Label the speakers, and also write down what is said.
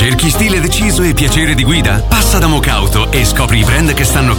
Speaker 1: Cerchi stile deciso e piacere di guida? Passa da Mocauto e scopri i brand che stanno